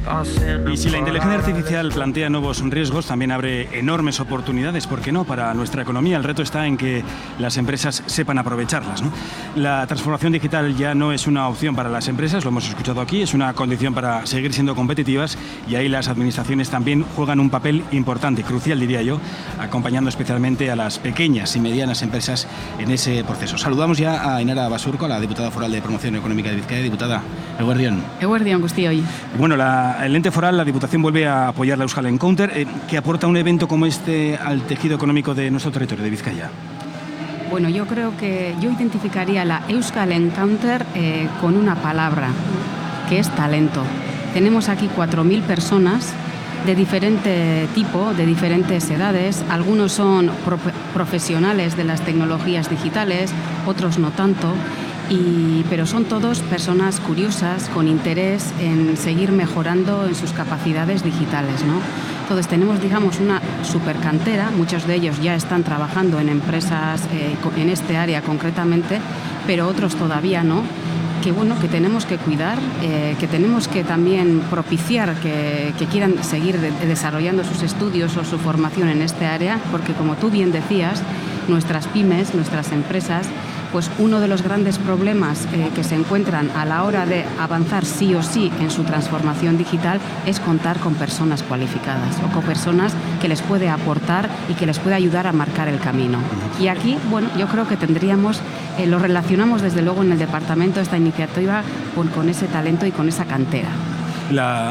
Y si la inteligencia artificial plantea nuevos riesgos, también abre enormes oportunidades, ¿por qué no?, para nuestra economía. El reto está en que las empresas sepan aprovecharlas, ¿no? La transformación digital ya no es una opción para las empresas, lo hemos escuchado aquí, es una condición para seguir siendo competitivas, y ahí las administraciones también juegan un papel importante, crucial diría yo, acompañando especialmente a las pequeñas y medianas empresas en ese proceso. Saludamos ya a Ainara Basurco, la diputada foral de Promoción Económica de Vizcaya. Diputada, eguerdión. Eguerdión, guztioi. Bueno, el ente foral, la Diputación, vuelve a apoyar la Euskal Encounter. ¿Qué aporta un evento como este al tejido económico de nuestro territorio, de Vizcaya? Bueno, yo creo que yo identificaría la Euskal Encounter con una palabra, que es talento. Tenemos aquí 4.000 personas de diferente tipo, de diferentes edades. Algunos son profesionales de las tecnologías digitales, otros no tanto. Pero son todos personas curiosas, con interés en seguir mejorando en sus capacidades digitales, ¿no? Entonces tenemos, digamos, una supercantera, muchos de ellos ya están trabajando en empresas en este área concretamente, pero otros todavía no, que tenemos que cuidar, que tenemos que también propiciar que quieran seguir desarrollando sus estudios o su formación en este área, porque como tú bien decías, nuestras pymes, nuestras empresas, pues uno de los grandes problemas que se encuentran a la hora de avanzar sí o sí en su transformación digital es contar con personas cualificadas o con personas que les puede aportar y que les puede ayudar a marcar el camino. Y aquí, bueno, yo creo que tendríamos, lo relacionamos desde luego en el departamento, esta iniciativa, con ese talento y con esa cantera.